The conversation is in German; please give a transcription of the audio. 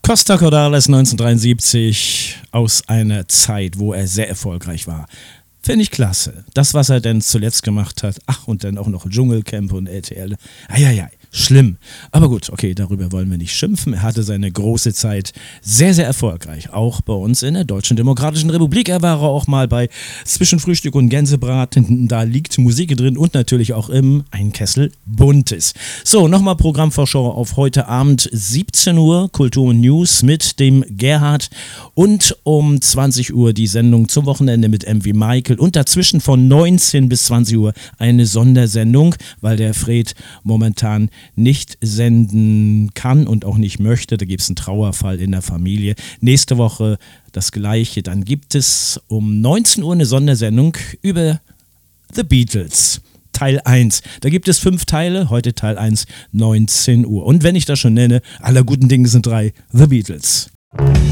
Costa Cordalis 1973 aus einer Zeit, wo er sehr erfolgreich war. Finde ich klasse. Das, was er denn zuletzt gemacht hat, ach, und dann auch noch Dschungelcamp und RTL. Eieiei, schlimm. Aber gut, okay, darüber wollen wir nicht schimpfen. Er hatte seine große Zeit sehr, sehr erfolgreich. Auch bei uns in der Deutschen Demokratischen Republik. Er war auch mal bei Zwischen Frühstück und Gänsebraten. Da liegt Musik drin und natürlich auch im Ein Kessel Buntes. So, nochmal Programmvorschau auf heute Abend 17 Uhr. Kultur und News mit dem Gerhard. Und um 20 Uhr die Sendung zum Wochenende mit MV Michael. Und dazwischen von 19 bis 20 Uhr eine Sondersendung, weil der Fred momentan nicht senden kann und auch nicht möchte. Da gibt es einen Trauerfall in der Familie. Nächste Woche das Gleiche. Dann gibt es um 19 Uhr eine Sondersendung über The Beatles. Teil 1. Da gibt es 5 Teile. Heute Teil 1, 19 Uhr. Und wenn ich das schon nenne, aller guten Dinge sind 3, The Beatles.